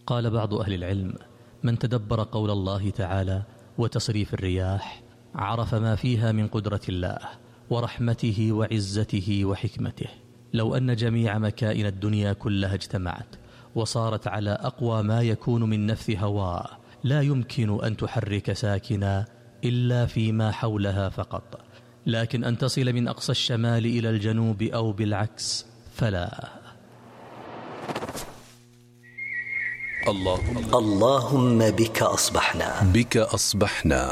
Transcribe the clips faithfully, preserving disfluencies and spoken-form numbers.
قال بعض أهل العلم: من تدبر قول الله تعالى وتصريف الرياح عرف ما فيها من قدرة الله ورحمته وعزته وحكمته. لو أن جميع مكائن الدنيا كلها اجتمعت وصارت على أقوى ما يكون من نفث هواء لا يمكن أن تحرك ساكنا إلا فيما حولها فقط، لكن أن تصل من أقصى الشمال إلى الجنوب أو بالعكس فلا. اللهم اللهم بك أصبحنا بك أصبحنا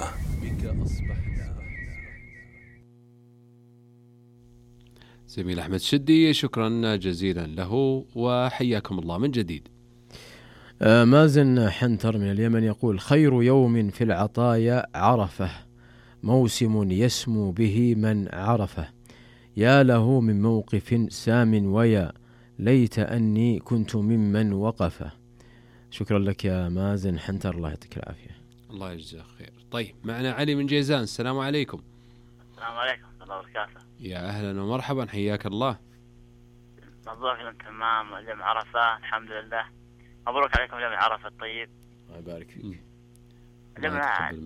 زميل أحمد شدي، شكرا جزيلا له وحياكم الله من جديد. آه مازن حنتر من اليمن يقول: خير يوم في العطايا عرفه، موسم يسمو به من عرفه، يا له من موقف سام ويا ليت أني كنت ممن وقفه. شكرا لك يا مازن حنتر، الله يعطيك العافية. الله يجزاك خير. طيب معنا علي من جيزان، السلام عليكم. السلام عليكم ورحمة الله وبركاته. يا أهلا ومرحبا، حياك الله. مبروك تمام اليوم عرفة، الحمد لله. مبروك عليكم اليوم عرفة الطيب. الله يبارك فيك. اليوم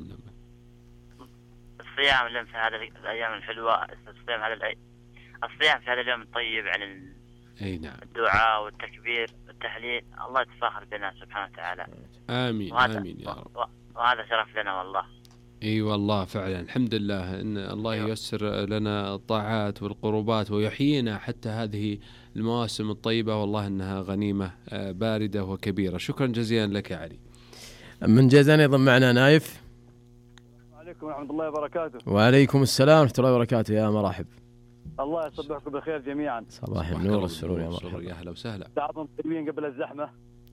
الصيام اليوم في هذه الأيام الحلوة، الصيام هذا الأي... الصيام في هذا اليوم الطيب عن أي نعم الدعاء والتكبير والتحليل، الله يتفاخر بنا سبحانه وتعالى. آمين آمين يا رب. وهذا شرف لنا والله. اي والله فعلا الحمد لله ان الله ييسر لنا الطاعات والقربات ويحيينا حتى هذه المواسم الطيبة، والله انها غنيمة باردة وكبيرة. شكرا جزيلا لك يا علي. من جيزان ايضا معنا نايف. السلام عليكم ورحمة الله وبركاته. وعليكم السلام ورحمة الله وبركاته، يا مرحب. الله يصبحكم بالخير جميعا. صباح النور والسرور يا مرحبا. يا اهلا وسهلا. تعطون طيبين قبل الزحمة.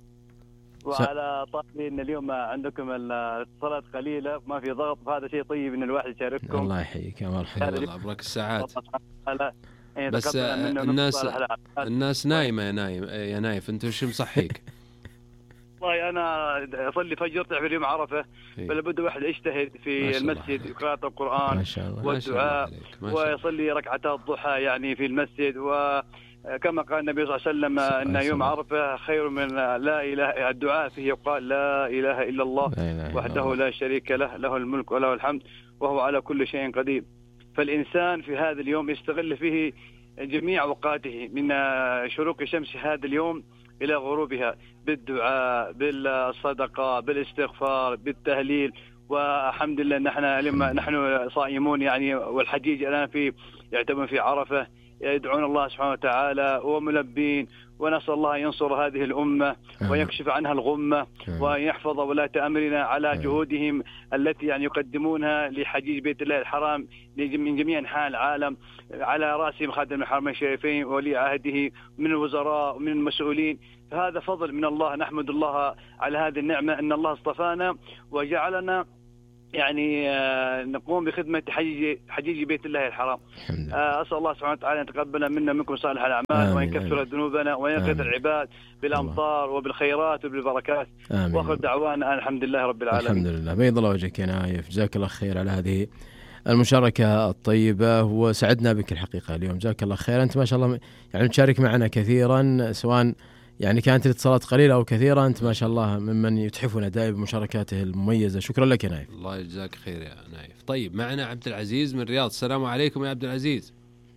وعلى طاري ان اليوم عندكم الاتصالات قليله ما في ضغط، فهذا شيء طيب ان الواحد يشارككم. الله يحييك يا مرحبا. الله ابرك الساعات. إيه بس الناس الناس نايمه يا نايم يا نايف، انت وش مصحيك؟ والله انا اصلي فجر تعرف اليوم عرفه، فلا بد واحد يجتهد في المسجد قراءه القران والدعاء ويصلي ركعتا الضحى يعني في المسجد، و كما قال النبي صلى الله عليه وسلم ان يوم عرفه خير من لا اله، الدعاء فيه يقال لا اله الا الله وحده لا شريك له، له الملك وله الحمد وهو على كل شيء قدير. فالانسان في هذا اليوم يستغل فيه جميع اوقاته من شروق شمس هذا اليوم الى غروبها بالدعاء بالصدقه بالاستغفار بالتهليل. والحمد لله نحن لما نحن صائمون يعني، والحجيج الان في يعتبرون في عرفه يدعون الله سبحانه وتعالى وملبين، ونسأل الله ينصر هذه الأمة ويكشف عنها الغمة ويحفظ ولاة أمرنا على جهودهم التي يعني يقدمونها لحجيج بيت الله الحرام من جميع أنحاء العالم، على رأسهم خادم الحرمين الشريفين وولي عهده من الوزراء ومن المسؤولين. فهذا فضل من الله، نحمد الله على هذه النعمة أن الله اصطفانا وجعلنا يعني نقوم بخدمة حجيج حجيج بيت الله الحرام. أسأل الله سبحانه وتعالى أن يتقبل منا منكم صالح الأعمال وأن يكفر ذنوبنا وينقذ العباد بالأمطار وبالخيرات وبالبركات. وآخر دعوانا الحمد لله رب العالمين. الحمد لله. بيض الله وجهك يا نايف، جزاك الله خير على هذه المشاركة الطيبة، وسعدنا بك الحقيقة اليوم، جزاك الله خير. أنت ما شاء الله يعني تشارك معنا كثيرا، سواء يعني كانت الاتصالات قليلة أو كثيرة، أنت ما شاء الله ممن يتحفنا دائما بمشاركاته المميزة. شكرا لك يا نايف. الله يجزاك خير يا نايف. طيب معنا عبد العزيز من الرياض، السلام عليكم يا عبد العزيز.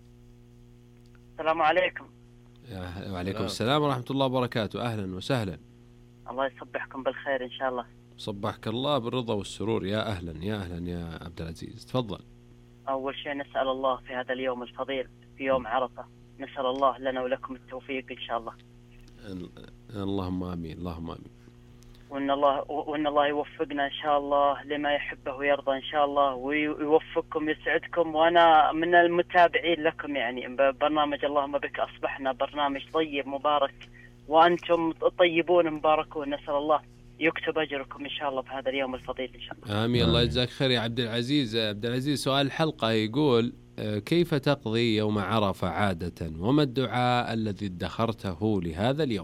السلام عليكم. وعليكم السلام ورحمة الله وبركاته، أهلا وسهلا. الله يصبحكم بالخير إن شاء الله. صبحك الله بالرضا والسرور، يا أهلا يا أهلا يا عبد العزيز، تفضل. أول شيء نسأل الله في هذا اليوم الفضيل في يوم عرفة، نسأل الله لنا ولكم التوفيق إن شاء الله. اللهم آمين اللهم آمين. وإن الله وإن الله يوفقنا إن شاء الله لما يحبه ويرضى إن شاء الله، ويوفقكم يسعدكم. وأنا من المتابعين لكم يعني برنامج اللهم بك أصبحنا، برنامج طيب مبارك، وأنتم طيبون مباركون، نسأل الله يكتب أجركم إن شاء الله في هذا اليوم الفضيل إن شاء الله. آمين. الله يجزاك خير يا عبد العزيز. عبد العزيز سؤال الحلقة يقول: كيف تقضي يوم عرفة عادة، وما الدعاء الذي ادخرته لهذا اليوم؟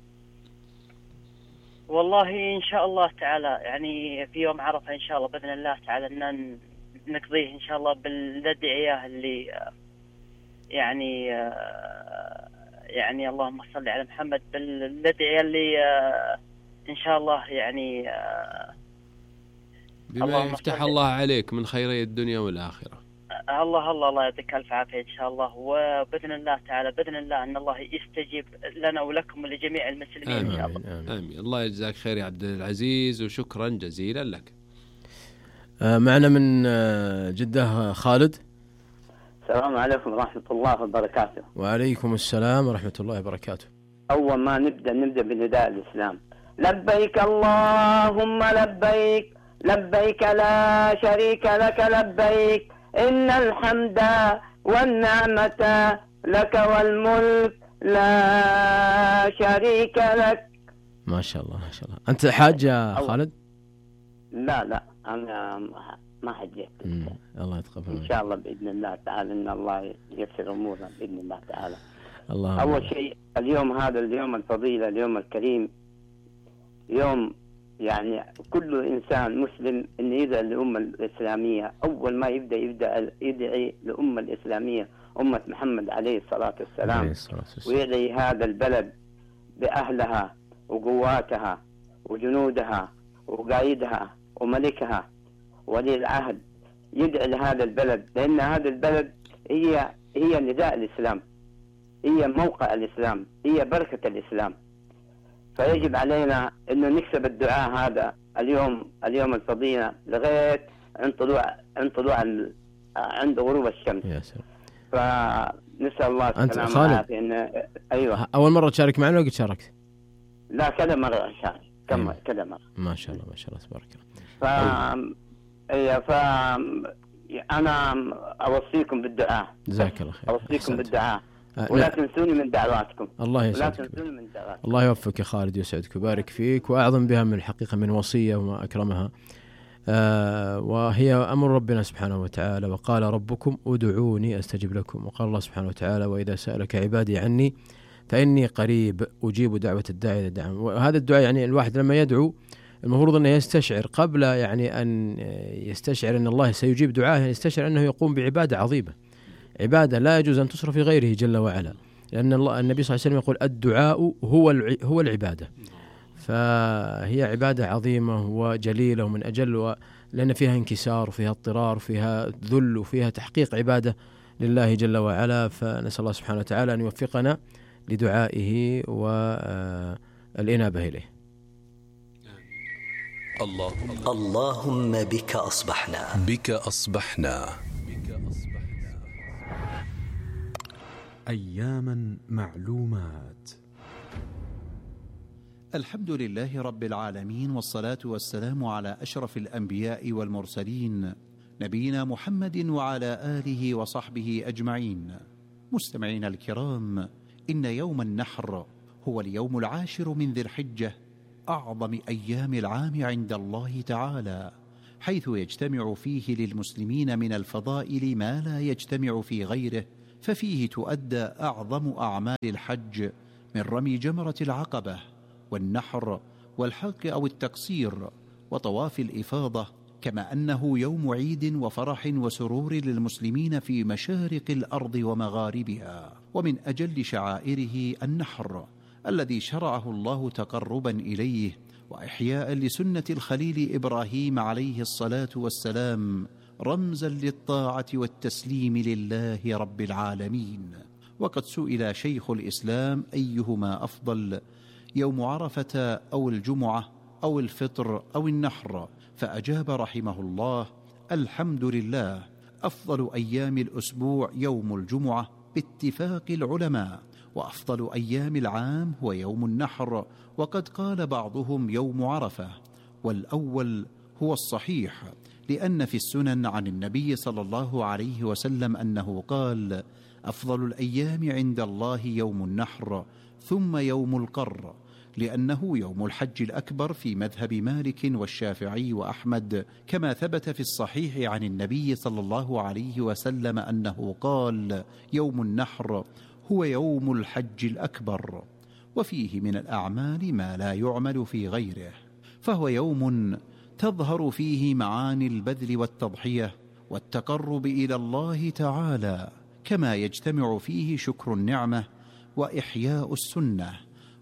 والله إن شاء الله تعالى يعني في يوم عرفة إن شاء الله بإذن الله تعالى أن نقضيه إن شاء الله بالأدعية اللي يعني يعني اللهم صل على محمد، بالأدعية اللي إن شاء الله يعني بما يفتح الله عليك من خيري الدنيا والآخرة. الله الله الله يعطيك ألف عافية إن شاء الله، وبإذن الله تعالى بإذن الله أن الله يستجيب لنا ولكم ولجميع المسلمين آمين. إن شاء الله. آمين. آمين. الله يجزاك خير يا عبد العزيز، وشكرا جزيلا لك. معنا من جدة خالد. السلام عليكم ورحمة الله وبركاته. وعليكم السلام ورحمة الله وبركاته. أول ما نبدأ نبدأ بنداء الإسلام. لبيك اللهم لبيك لبيك لا شريك لك لبيك إن الحمد والنعمة لك والملك لا شريك لك. ما شاء الله ما شاء الله. أنت حاج يا خالد؟ لا لا أنا ما حجيت. الله يتقبل إن شاء الله بإذن الله تعالى، إن الله ييسر أمورنا بإذن الله تعالى. الله أول شيء اليوم هذا اليوم الفضيلة، اليوم الكريم، يوم يعني كل إنسان مسلم إن يدعي للأمة الإسلامية. أول ما يبدأ يبدأ يدعي للأمة الإسلامية أمة محمد عليه الصلاة والسلام، ويدعي هذا البلد بأهلها وقواتها وجنودها وقائدها وملكها ولي العهد. يدعي لهذا البلد لأن هذا البلد هي هي نداء الإسلام، هي موقع الإسلام، هي بركة الإسلام. فيجب علينا إنه نكسب الدعاء هذا اليوم اليوم الفضيلة لغاية عند طلوع عند طلوع عند غروب الشمس. يا سلام. فنسأل الله السلامة والعافية. إن أيوة. أول مرة تشارك معنا ولا قد شاركت؟ لا كذا مرة أشارك كم أيوة. كذا مرة. ما شاء الله ما شاء الله تبارك الله. ف أيوة ف أنا أوصيكم بالدعاء. جزاك الله خير. أوصيكم أحسنت. بالدعاء ولا تنسوني من دعواتكم. الله يسعدك. الله يوفقك يا خالد ويسعدك ويبارك فيك، وأعظم بها من الحقيقة من وصية وما أكرمها، آه وهي أمر ربنا سبحانه وتعالى. وقال ربكم ادعوني أستجب لكم، وقال الله سبحانه وتعالى وإذا سألك عبادي عني فإني قريب أجيب دعوة الداعي إذا دعان. وهذا الدعاء يعني الواحد لما يدعو المفروض أنه يستشعر قبل يعني أن يستشعر أن الله سيجيب دعاه، يستشعر أنه يقوم بعبادة عظيمة، عبادة لا يجوز أن تصرف في غيره جل وعلا، لأن الله النبي صلى الله عليه وسلم يقول الدعاء هو هو العبادة. فهي عبادة عظيمة وجليلة ومن أجل، لأن فيها انكسار وفيها اضطرار وفيها ذل وفيها تحقيق عبادة لله جل وعلا. فنسأل الله سبحانه وتعالى أن يوفقنا لدعائه والإنابة إليه. اللهم اللهم بك أصبحنا بك أصبحنا أياما معلومات. الحمد لله رب العالمين، والصلاة والسلام على أشرف الأنبياء والمرسلين نبينا محمد وعلى آله وصحبه أجمعين. مستمعين الكرام، إن يوم النحر هو اليوم العاشر من ذي الحجة، أعظم أيام العام عند الله تعالى، حيث يجتمع فيه للمسلمين من الفضائل ما لا يجتمع في غيره. ففيه تؤدى أعظم أعمال الحج من رمي جمرة العقبة والنحر والحلق أو التقصير وطواف الإفاضة، كما أنه يوم عيد وفرح وسرور للمسلمين في مشارق الأرض ومغاربها. ومن أجل شعائره النحر الذي شرعه الله تقربا إليه وإحياء لسنة الخليل إبراهيم عليه الصلاة والسلام، رمزا للطاعة والتسليم لله رب العالمين. وقد سئل شيخ الإسلام أيهما أفضل، يوم عرفة أو الجمعة أو الفطر أو النحر، فأجاب رحمه الله: الحمد لله، أفضل أيام الأسبوع يوم الجمعة باتفاق العلماء، وأفضل أيام العام هو يوم النحر، وقد قال بعضهم يوم عرفة، والأول هو الصحيح، لأن في السنن عن النبي صلى الله عليه وسلم أنه قال: أفضل الأيام عند الله يوم النحر ثم يوم القر، لأنه يوم الحج الأكبر في مذهب مالك والشافعي وأحمد، كما ثبت في الصحيح عن النبي صلى الله عليه وسلم أنه قال: يوم النحر هو يوم الحج الأكبر. وفيه من الأعمال ما لا يعمل في غيره، فهو يوم تظهر فيه معاني البذل والتضحية والتقرب إلى الله تعالى، كما يجتمع فيه شكر النعمة وإحياء السنة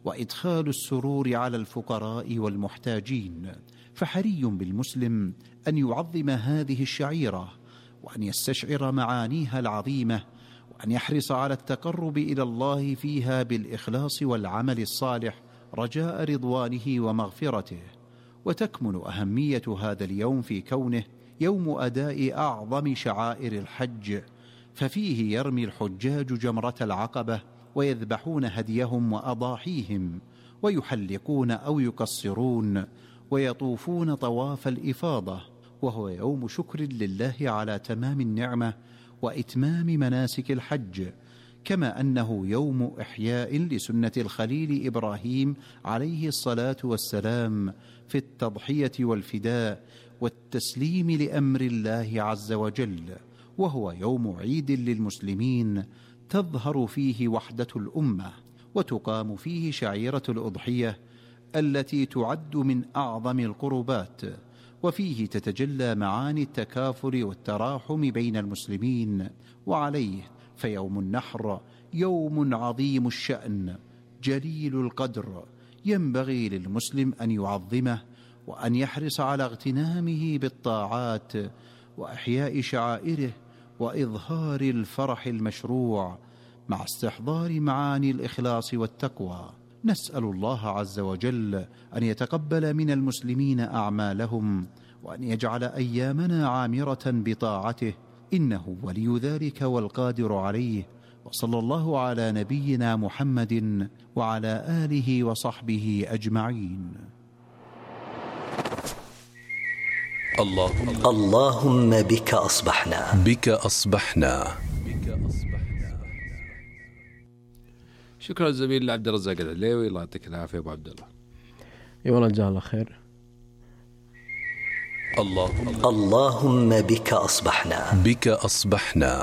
وإدخال السرور على الفقراء والمحتاجين. فحري بالمسلم أن يعظم هذه الشعيرة، وأن يستشعر معانيها العظيمة، وأن يحرص على التقرب إلى الله فيها بالإخلاص والعمل الصالح رجاء رضوانه ومغفرته. وتكمن أهمية هذا اليوم في كونه يوم أداء أعظم شعائر الحج، ففيه يرمي الحجاج جمرة العقبة ويذبحون هديهم وأضاحيهم، ويحلقون أو يقصرون، ويطوفون طواف الإفاضة، وهو يوم شكر لله على تمام النعمة وإتمام مناسك الحج، كما أنه يوم إحياء لسنة الخليل إبراهيم عليه الصلاة والسلام في التضحية والفداء والتسليم لأمر الله عز وجل، وهو يوم عيد للمسلمين تظهر فيه وحدة الأمة، وتقام فيه شعيرة الأضحية التي تعد من أعظم القربات، وفيه تتجلى معاني التكافل والتراحم بين المسلمين. وعليه فيوم النحر يوم عظيم الشأن جليل القدر، ينبغي للمسلم أن يعظمه وأن يحرص على اغتنامه بالطاعات وإحياء شعائره وإظهار الفرح المشروع مع استحضار معاني الإخلاص والتقوى. نسأل الله عز وجل أن يتقبل من المسلمين أعمالهم، وأن يجعل أيامنا عامرة بطاعته، إنه ولي ذلك والقادر عليه. وصلى الله على نبينا محمد وعلى آله وصحبه أجمعين. اللهم اللهم بك أصبحنا بك أصبحنا. شكرا للزميل عبد الرزاق العليوي، الله يعطيك العافية أبو عبد الله. اي والله جزاه الله خير. اللهم اللهم بك أصبحنا بك أصبحنا.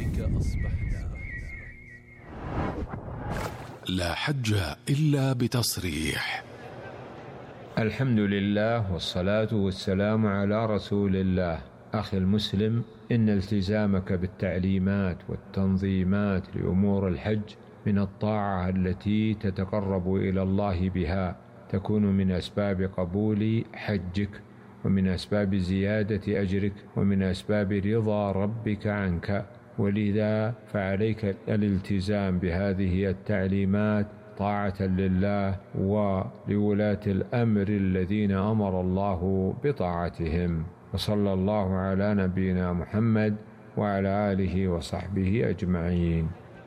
لا حج إلا بتصريح. الحمد لله والصلاة والسلام على رسول الله. أخي المسلم، إن التزامك بالتعليمات والتنظيمات لأمور الحج من الطاعة التي تتقرب إلى الله بها، تكون من أسباب قبول حجك، ومن أسباب زيادة أجرك، ومن أسباب رضا ربك عنك. ولذا فعليك الالتزام بهذه التعليمات طاعة لله ولولاة الأمر الذين أمر الله بطاعتهم. وصلى الله على نبينا محمد وعلى آله وصحبه أجمعين.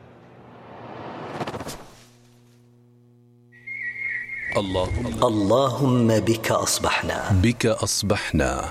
اللهم اللهم بك أصبحنا بك أصبحنا.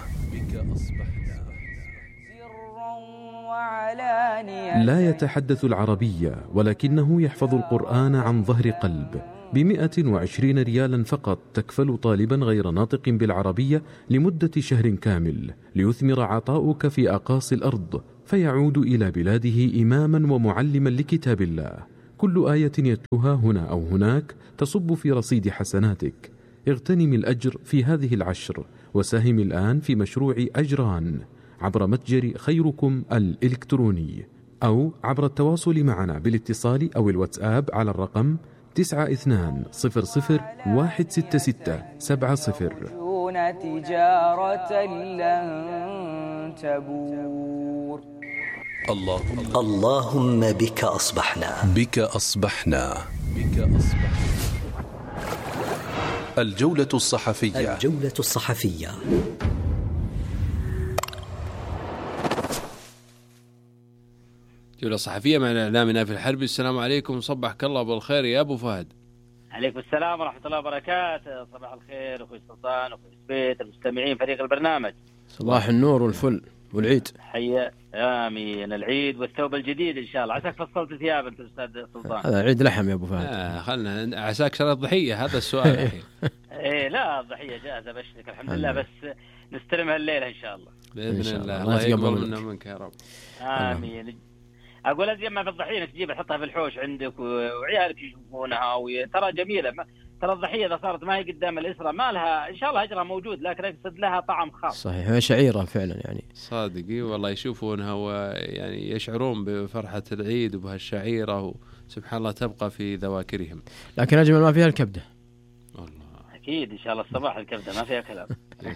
لا يتحدث العربية ولكنه يحفظ القرآن عن ظهر قلب. بمئة وعشرين ريالا فقط تكفل طالبا غير ناطق بالعربية لمدة شهر كامل، ليثمر عطاؤك في أقاصي الأرض، فيعود إلى بلاده إماما ومعلما لكتاب الله. كل آية يتلوها هنا أو هناك تصب في رصيد حسناتك. اغتنم الأجر في هذه العشر، وساهم الآن في مشروع أجران عبر متجر خيركم الإلكتروني، أو عبر التواصل معنا بالاتصال أو الواتساب على الرقم تسعة اثنان صفر صفر واحد ستة ستة سبعة صفر. تجارة لن تبور. اللهم اللهم بك أصبحنا بك أصبحنا. بك أصبحنا. الجولة الصحفية. الجولة الصحفية. جولة صحفية مع الإعلامي نايف الحربي. السلام عليكم، صبحك الله بالخير يا أبو فهد. عليكم السلام ورحمة الله وبركاته. صباح الخير أخوي سلطان، أخوي سبيت، المستمعين، فريق البرنامج. صباح النور والفل والعيد. حيا آمين. العيد والثوب الجديد إن شاء الله. عساك فصلت ثياب أنت أستاذ سلطان. هذا عيد لحم يا أبو فهد. آه خلنا عساك شرط ضحية، هذا السؤال الحين. إيه لا الضحية جاهزة بشرك الحمد لله، بس نستلمها الليلة إن شاء الله. بإذن الله. الله يقبل منا منك يا رب. آمين. أقول أزين ما في الضحية تجيبها تحطها في الحوش عندك وعيالك يشوفونها، وترى جميلة. ترى الضحية إذا صارت ما هي قدام الإسرة ما لها إن شاء الله أجرها موجود، لكن أقصد لها طعم خاص. صحيح، هي شعيرة فعلا يعني. صادقي والله يشوفونها ويعني يشعرون بفرحة العيد وبهالشعيرة، وسبحان الله تبقى في ذواكرهم. لكن أجمل ما فيها الكبدة. أكيد إن شاء الله الصباح الكبدة ما فيها كلام.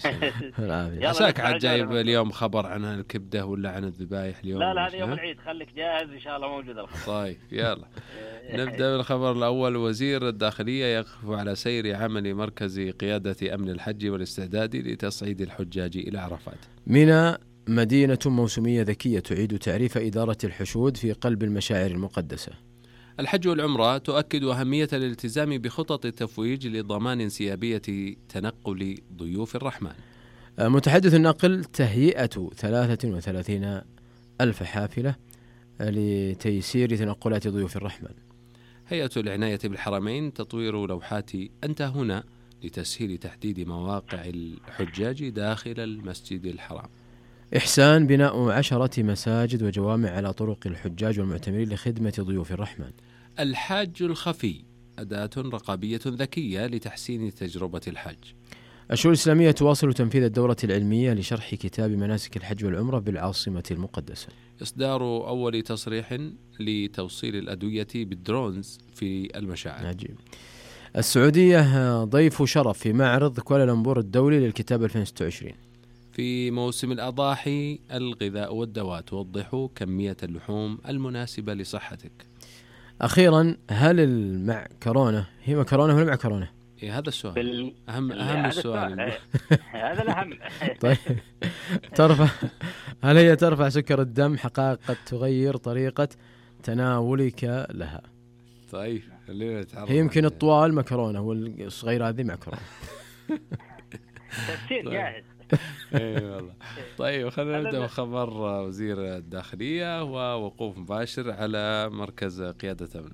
عساك عاد جايب اليوم خبر عن الكبدة ولا عن الذبايح اليوم؟ لا لا هذا يوم العيد، خليك جاهز إن شاء الله موجود الخبر. طيب يلا نبدأ بالخبر الأول. وزير الداخلية يقف على سير عمل مركز قيادة أمن الحج والاستعداد لتصعيد الحجاج إلى عرفات. منى مدينة موسمية ذكية تعيد تعريف إدارة الحشود في قلب المشاعر المقدسة. الحج والعمرة تؤكد أهمية الالتزام بخطط التفويج لضمان انسيابية تنقل ضيوف الرحمن. متحدث النقل تهيئة ثلاثة وثلاثين ألف حافلة لتيسير تنقلات ضيوف الرحمن. هيئة العناية بالحرمين تطوير لوحات أنت هنا لتسهيل تحديد مواقع الحجاج داخل المسجد الحرام. إحسان بناء عشرة مساجد وجوامع على طرق الحجاج والمعتمرين لخدمة ضيوف الرحمن. الحاج الخفي أداة رقابية ذكية لتحسين تجربة الحج. الشؤون الإسلامية تواصل تنفيذ الدورة العلمية لشرح كتاب مناسك الحج والعمرة بالعاصمة المقدسة. إصدار أول تصريح لتوصيل الأدوية بالدرونز في المشاعر. عجيب. السعودية ضيف شرف في معرض كوالالمبور الدولي للكتاب ألفين وستة وعشرين. في موسم الأضاحي الغذاء والدواء توضح كمية اللحوم المناسبة لصحتك. أخيرا هل المعكرونة هي مكرونة ولا معكرونة؟ إيه هذا السؤال بال... أهم أهم السؤال. هذا الأهم. طيب ترفع هل هي ترفع سكر الدم؟ حقائق قد تغير طريقة تناولك لها. طيب هي يمكن الطوال مكرونة والصغيرة هذه معكرونة. تفسير جاهز. اي والله. طيب خلينا نبدا بخبر وزير الداخليه ووقوف مباشر على مركز قياده امن.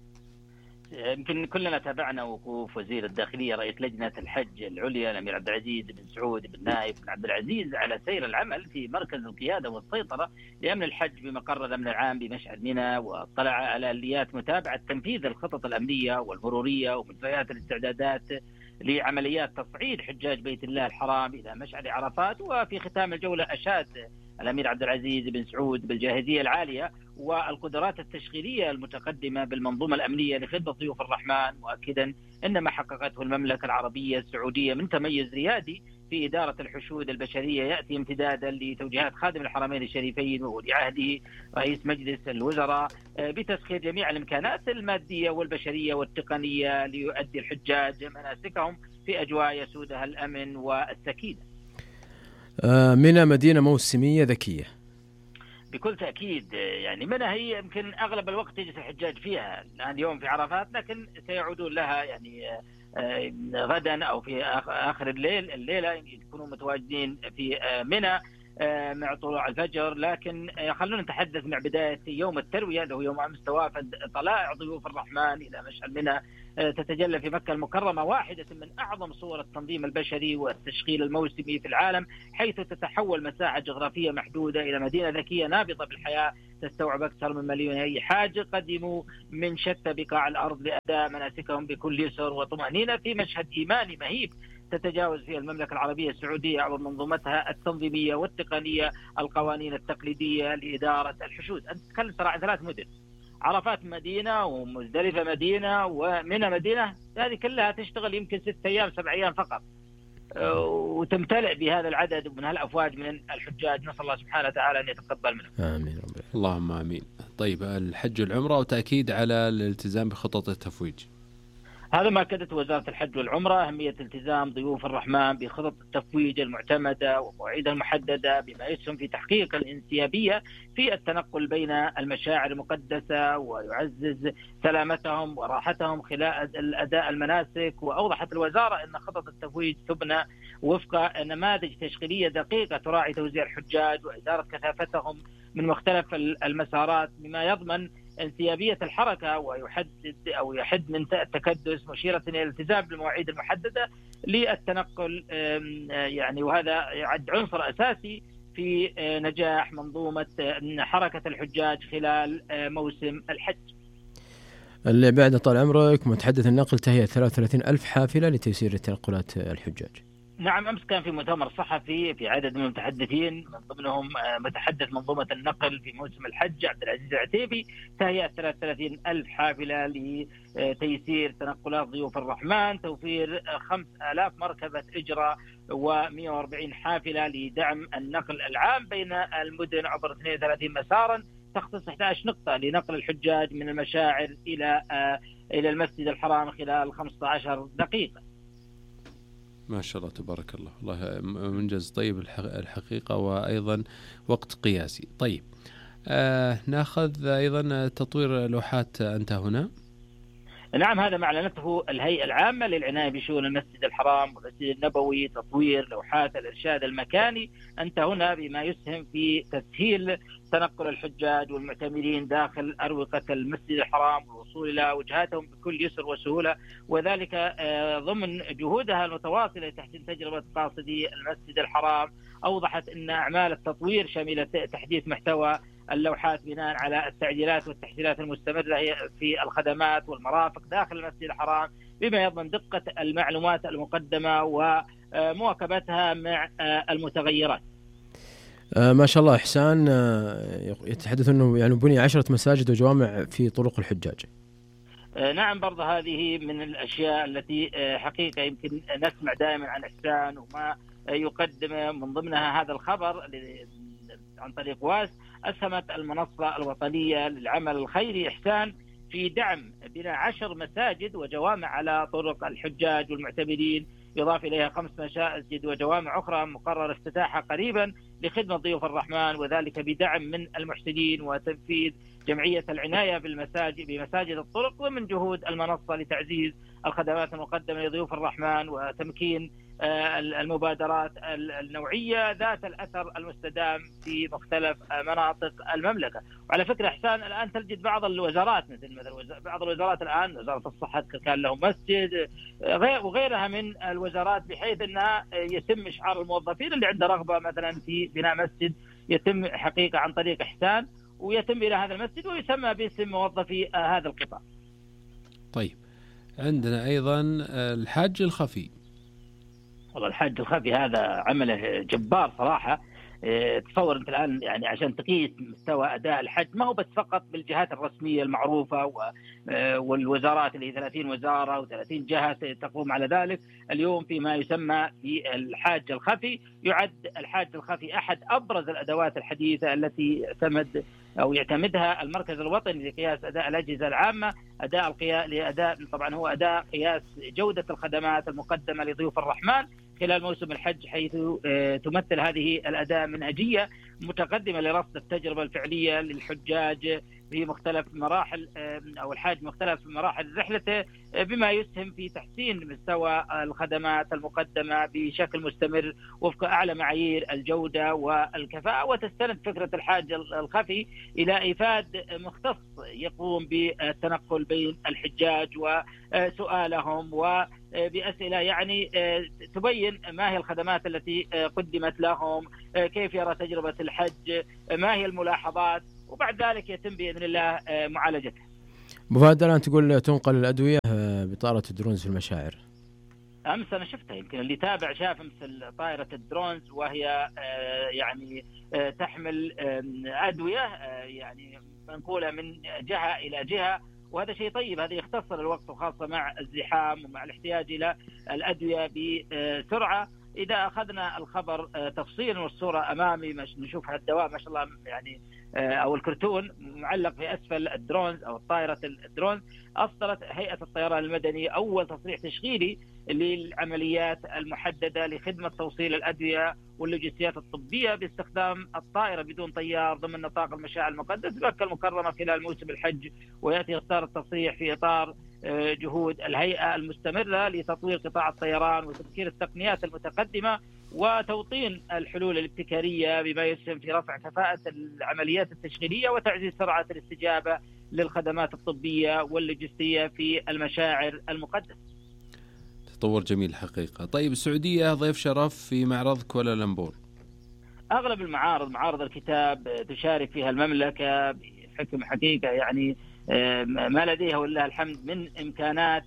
يمكن كلنا تابعنا وقوف وزير الداخليه رئيس لجنه الحج العليا الامير عبد العزيز بن سعود بن نايف بن عبد العزيز على سير العمل في مركز القياده والسيطره لامن الحج بمقر الامن العام بمشعل منى، واطلع على اليات متابعه تنفيذ الخطط الامنيه والمروريه ومجريات الاستعدادات لعمليات تصعيد حجاج بيت الله الحرام إلى مشعل عرفات. وفي ختام الجولة أشاد الأمير عبد العزيز بن سعود بالجاهزية العالية والقدرات التشغيلية المتقدمة بالمنظومة الأمنية لخدمة ضيوف الرحمن، مؤكدا أن ما حققته المملكة العربية السعودية من تميز ريادي في إدارة الحشود البشرية يأتي امتدادا لتوجيهات خادم الحرمين الشريفين وولي عهده رئيس مجلس الوزراء بتسخير جميع الإمكانات المادية والبشرية والتقنية ليؤدي الحجاج مناسكهم في أجواء يسودها الأمن والسكينة. منى مدينة موسمية ذكية. بكل تأكيد، يعني منى هي يمكن أغلب الوقت يجلس الحجاج فيها الآن اليوم في عرفات، لكن سيعودون لها يعني غدا أو في آخر الليل الليلة يكونوا متواجدين في منى مع طلوع الفجر. لكن خلونا نتحدث مع بداية يوم التروية اللي هو يوم أمس توافد طلائع ضيوف الرحمن إلى مشعل منى تتجلى في مكة المكرمة واحدة من أعظم صور التنظيم البشري والتشغيل الموسمي في العالم، حيث تتحول مساحة جغرافية محدودة إلى مدينة ذكية نابضة بالحياة تستوعب أكثر من مليوني حاج قدموا من شتى بقاع الأرض لأداء مناسكهم بكل يسر وطمأنينة في مشهد إيماني مهيب تتجاوز فيها المملكة العربية السعودية عبر منظومتها التنظيمية والتقنية القوانين التقليدية لإدارة الحشود. أنت تتكلم ترى عن ثلاث مدن، عرفات مدينة ومزدلفة مدينة ومنى مدينة، هذه كلها تشتغل يمكن ست أيام سبع أيام فقط وتمتلئ بهذا العدد ومن هالأفواج من الحجاج. نسأل الله سبحانه وتعالى أن يتقبل منهم. آمين. اللهم آمين. طيب الحج والعمرة وتأكيد على الالتزام بخطط التفويج. هذا ما أكدت وزارة الحج والعمرة أهمية التزام ضيوف الرحمن بخطط التفويج المعتمدة ومواعيدها المحددة بما يسهم في تحقيق الانسيابية في التنقل بين المشاعر المقدسة ويعزز سلامتهم وراحتهم خلال أداء المناسك. وأوضحت الوزارة أن خطط التفويج تبنى وفق نماذج تشغيلية دقيقة تراعي توزيع الحجاج وإدارة كثافتهم من مختلف المسارات بما يضمن انسيابية الحركة ويحدد أو يحد من التكدس، مشيرة إلى الالتزام بالمواعيد المحددة للتنقل، يعني وهذا يعد عنصر أساسي في نجاح منظومة حركة الحجاج خلال موسم الحج. اللي بعد طال عمرك متحدث النقل تهيئة ثلاثة وثلاثين ألف حافلة لتيسير تنقلات الحجاج. نعم، أمس كان في مؤتمر صحفي في عدد من المتحدثين من ضمنهم متحدث منظومة النقل في موسم الحج عبد العزيز العتيبي، تهيئة ثلاثة وثلاثين ألف حافلة لتيسير تنقلات ضيوف الرحمن، توفير خمسة آلاف مركبة إجرة ومئة وأربعين حافلة لدعم النقل العام بين المدن عبر اثنين وثلاثين مسارا، تخصص أحد عشر نقطة لنقل الحجاج من المشاعر إلى إلى المسجد الحرام خلال خمسة عشر دقيقة. ما شاء الله تبارك الله، والله منجز طيب الحقيقة، وأيضا وقت قياسي. طيب آه ناخذ أيضا تطوير لوحات أنت هنا. نعم، هذا ما أعلنته الهيئة العامة للعناية بشؤون المسجد الحرام والمسجد النبوي، تطوير لوحات الإرشاد المكاني أنت هنا بما يسهم في تسهيل تنقل الحجاج والمعتمرين داخل أروقة المسجد الحرام والوصول إلى وجهاتهم بكل يسر وسهولة، وذلك ضمن جهودها المتواصلة لتحسين تجربة قاصدي المسجد الحرام. أوضحت أن أعمال التطوير شملت تحديث محتوى اللوحات بناء على التعديلات والتحديثات المستمرة في الخدمات والمرافق داخل المسجد الحرام، بما يضمن دقة المعلومات المقدمة ومواكبتها مع المتغيرات. آه ما شاء الله. إحسان آه يتحدث أنه يعني بني عشرة مساجد وجوامع في طرق الحجاج. آه نعم، برضه هذه من الأشياء التي آه حقيقة يمكن نسمع دائما عن إحسان وما يقدم، من ضمنها هذا الخبر عن طريق واس. أسهمت المنصة الوطنية للعمل الخيري إحسان في دعم بناء عشر مساجد وجوامع على طرق الحجاج والمعتمرين، يضاف إليها خمس مساجد وجوامع أخرى مقرر افتتاحها قريبا لخدمة ضيوف الرحمن، وذلك بدعم من المحسنين وتنفيذ جمعية العناية بالمساجد بمساجد الطرق، ومن جهود المنصة لتعزيز الخدمات المقدمة لضيوف الرحمن وتمكين المبادرات النوعية ذات الأثر المستدام في مختلف مناطق المملكة. وعلى فكرة إحسان، الآن تجد بعض الوزارات مثل مثل بعض الوزارات الآن وزارة الصحة كان لهم مسجد وغيرها من الوزارات، بحيث أنها يتم إشعار الموظفين اللي عنده رغبة مثلا في بناء مسجد يتم حقيقة عن طريق إحسان، ويتم إلى هذا المسجد ويسمى باسم موظفي هذا القطاع. طيب عندنا أيضا الحج الخفي. والله الحج الخفي هذا عمله جبار صراحة. تصور أنت الآن يعني عشان تقيس مستوى أداء الحج ما هو بس فقط بالجهات الرسمية المعروفة والوزارات اللي ثلاثين وزارة وثلاثين جهة تقوم على ذلك. اليوم فيما يسمى بالحاج الخفي، يعد الحاج الخفي أحد أبرز الأدوات الحديثة التي يعتمد أو يعتمدها المركز الوطني لقياس أداء الأجهزة العامة، أداء القياس لأداء طبعا هو أداء قياس جودة الخدمات المقدمة لضيوف الرحمن خلال موسم الحج، حيث تمثل هذه الأداة منهجية متقدمة لرصد التجربة الفعلية للحجاج في مختلف مراحل أو الحاج مختلف مراحل رحلته، بما يسهم في تحسين مستوى الخدمات المقدمة بشكل مستمر وفق أعلى معايير الجودة والكفاءة. وتستند فكرة الحاج الخفي إلى إيفاد مختص يقوم بالتنقل بين الحجاج وسؤالهم وبأسئلة يعني تبين ما هي الخدمات التي قدمت لهم، كيف يرى تجربة الحج، ما هي الملاحظات، وبعد ذلك يتم بإذن الله معالجتها. مفاد الآن تقول تنقل الأدوية بطائرة الدرونز في المشاعر. أمس أنا شفتها، يمكن اللي تابع شاف أمس طائرة الدرونز وهي يعني تحمل أدوية يعني منقولة من جهة إلى جهة، وهذا شيء طيب. هذا يختصر الوقت، وخاصة مع الزحام ومع الاحتياج إلى الأدوية بسرعة. إذا أخذنا الخبر تفصيلا والصورة أمامي نشوف هالدواء ما شاء الله يعني أو الكرتون معلق في أسفل الدرونز أو طائرة الدرونز. أصدرت هيئة الطيران المدني أول تصريح تشغيلي للعمليات المحددة لخدمة توصيل الأدوية واللوجستيات الطبية باستخدام الطائرة بدون طيار ضمن نطاق المشاعر المقدس بمكة المكرمة خلال موسم الحج. ويأتي إصدار التصريح في إطار جهود الهيئة المستمرة لتطوير قطاع الطيران وتذكير التقنيات المتقدمة وتوطين الحلول الابتكارية بما يسهم في رفع كفاءة العمليات التشغيلية وتعزيز سرعة الاستجابة للخدمات الطبية واللوجستية في المشاعر المقدسة. تطور جميل حقيقة. طيب السعودية ضيف شرف في معرض كوالالمبور. أغلب المعارض معارض الكتاب تشارك فيها المملكة بحكم حقيقة يعني ما لديها ولله الحمد من إمكانات،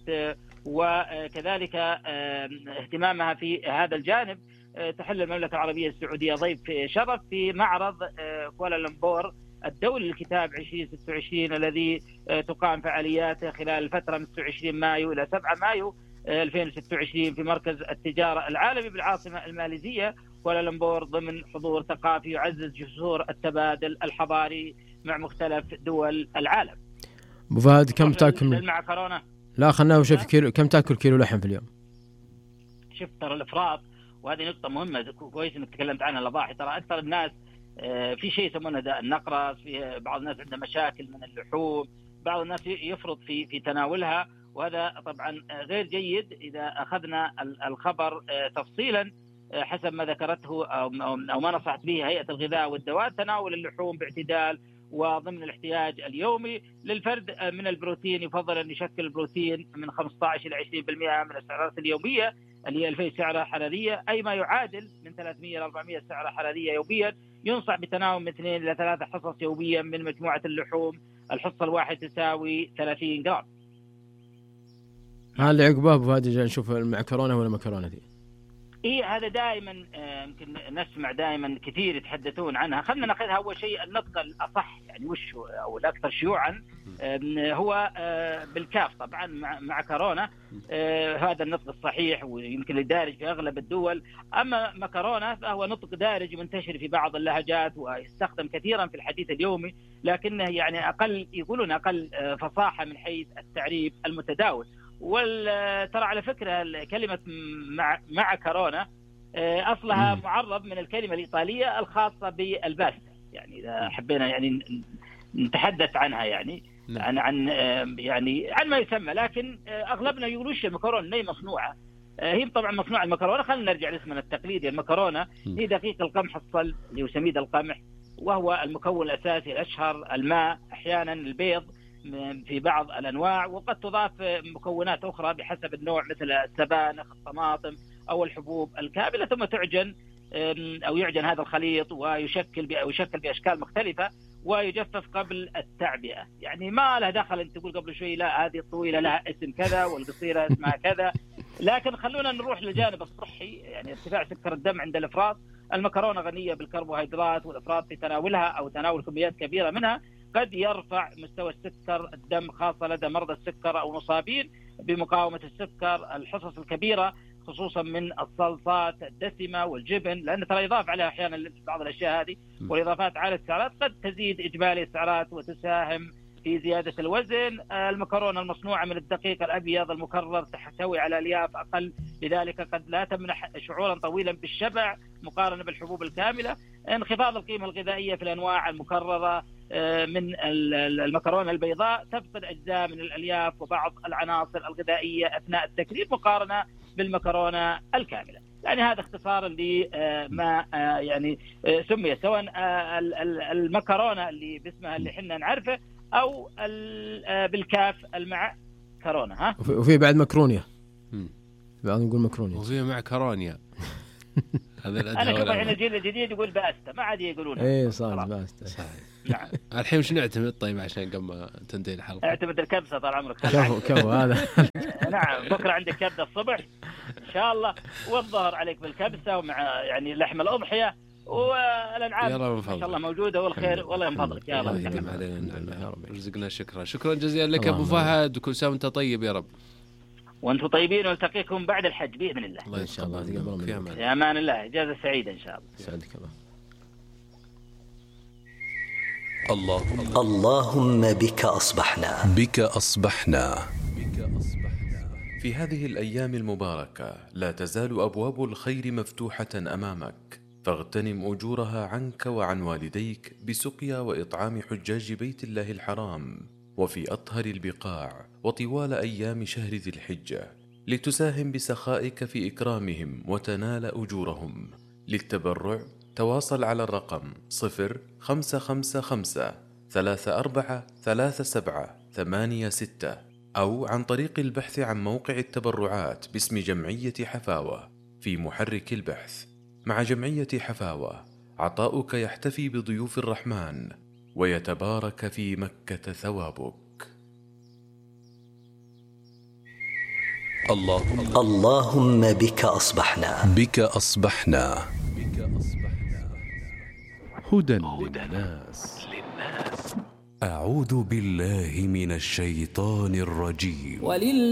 وكذلك اهتمامها في هذا الجانب. تحل المملكة العربية السعودية ضيف شرف في معرض كوالالمبور الدولي للكتاب عشرين ستة وعشرين الذي تقام فعالياته خلال الفترة من ستة وعشرين مايو إلى سبعة مايو ألفين وستة وعشرين في مركز التجارة العالمي بالعاصمة الماليزية كوالالمبور، ضمن حضور ثقافي يعزز جسور التبادل الحضاري مع مختلف دول العالم. أبو فهد كم تاكل مع كورونا؟ لا خلنا نشوف كيلو، كم تاكل كيلو لحم في اليوم؟ شوف ترى الافراط، وهذه نقطة مهمة كويس انك تكلمت عنها الأضاحي. ترى أكثر الناس في شيء يسمونه داء النقرس، في بعض الناس عنده مشاكل من اللحوم، بعض الناس يفرط في في تناولها، وهذا طبعا غير جيد. إذا أخذنا الخبر تفصيلا حسب ما ذكرته أو ما نصحت به هيئة الغذاء والدواء، تناول اللحوم باعتدال وضمن الاحتياج اليومي للفرد من البروتين. يفضل أن يشكل البروتين من خمسة عشر إلى عشرين بالمئة من السعرات اليومية اللي هي ألفين سعرة حرارية، أي ما يعادل من ثلاثمئة إلى أربعمئة سعرة حرارية يوميا. ينصح بتناول من اثنين إلى ثلاثة حصص يوميا من مجموعة اللحوم، الحصة الواحدة تساوي ثلاثين جرام. هذا اللي عقبه أبو فهد نشوف المعكرونة ولا مكرونة دي؟ إيه هذا دائما يمكن نسمع دائما كثير يتحدثون عنها. خلنا ناخذها أول شيء النطق الأصح، يعني وش أو الأكثر شيوعا هو بالكاف طبعا مع كورونا، هذا النطق الصحيح ويمكن الدارج في أغلب الدول. أما مكرونة فهو نطق دارج منتشر في بعض اللهجات ويستخدم كثيرا في الحديث اليومي، لكنه يعني أقل، يقولون أقل فصاحة من حيث التعريب المتداول. وترى على فكرة كلمة مع, مع كورونا أصلها معرب من الكلمة الإيطالية الخاصة بالباستا، يعني إذا حبينا يعني نتحدث عنها يعني عن عن يعني عن ما يسمى، لكن أغلبنا يقولوش المكرونة هي مصنوعة، هي طبعا مصنوعة المكرونة. خلينا نرجع لاسمنا التقليدي. المكرونة هي دقيق القمح الصلب اللي هو سميد القمح، وهو المكون الأساسي الأشهر، الماء، أحيانا البيض في بعض الأنواع، وقد تضاف مكونات أخرى بحسب النوع مثل السبانخ، الطماطم أو الحبوب الكاملة، ثم تعجن أو يعجن هذا الخليط ويشكل ويشكل بأشكال مختلفة ويجفف قبل التعبئة. يعني ما له دخل أنت تقول قبل شوي لا هذه الطويلة لها اسم كذا والقصيرة اسمها كذا. لكن خلونا نروح للجانب الصحي، يعني ارتفاع سكر الدم عند الإفراط. المكرونة غنية بالكربوهيدرات، والإفراط في تناولها أو تناول كميات كبيرة منها قد يرفع مستوى السكر الدم، خاصة لدى مرضى السكر أو مصابين بمقاومة السكر. الحصص الكبيرة خصوصا من الصلصات الدسمة والجبن، لأن ترى يضاف عليها أحيانا بعض الأشياء هذه، والإضافات على السعرات قد تزيد إجمالي السعرات وتساهم في زيادة الوزن. المكرونة المصنوعة من الدقيق الأبيض المكرر تحتوي على ألياف أقل، لذلك قد لا تمنح شعورا طويلا بالشبع مقارنة بالحبوب الكاملة. انخفاض القيمة الغذائية في الأنواع المكررة من المكرونة البيضاء تفقد أجزاء من الألياف وبعض العناصر الغذائية أثناء التكرير مقارنة بالمكرونة الكاملة. يعني هذا اختصار لما يعني سمي، سواء المكرونة اللي باسمها اللي حنا نعرفه أو بالكاف المع كورونا. ها وفي بعد مكرونيا، بعد نقول مكرونيا، وفي مع كورونيا. هذا أنا شوف الحين الجيل الجديد يقول باستا، ما عاد يقولون إيه صار باستا. نعم. الحين وش نعتمد طيب عشان قبل ما تنتهي الحلقة؟ اعتمد الكبسة طال عمرك. كفو كفو هذا. نعم بكرة عندك كبدة الصبح إن شاء الله، والظهر عليك بالكبسة ومع يعني لحم الأضحية، والألعاب إن شاء الله موجودة والخير. والله من فضلك يا رب يديم علينا يا رب. رزقنا شكرا. شكرا جزيلا لك أبو فهد، وكل سنة وأنت طيب يا رب. وأنتم طيبين، ونلتقيكم بعد الحج بإذن الله. الله إن شاء الله. في أمان. في أمان الله. إجازة سعيدة إن شاء الله. سعدك الله. اللهم اللهم بك أصبحنا بك أصبحنا في هذه الأيام المباركة لا تزال أبواب الخير مفتوحة أمامك، فاغتنم أجورها عنك وعن والديك بسقيا وإطعام حجاج بيت الله الحرام وفي أطهر البقاع وطوال أيام شهر ذي الحجة، لتساهم بسخائك في إكرامهم وتنال أجورهم. للتبرع تواصل على الرقم صفر خمسة خمسة خمسة ثلاثة أربعة ثلاثة سبعة ثمانية ستة، أو عن طريق البحث عن موقع التبرعات باسم جمعية حفاوة في محرك البحث. مع جمعية حفاوة عطاؤك يحتفي بضيوف الرحمن ويتبارك في مكة ثوابك. اللهم اللهم بك أصبحنا بك أصبحنا هدى للناس. أعوذ بالله من الشيطان الرجيم.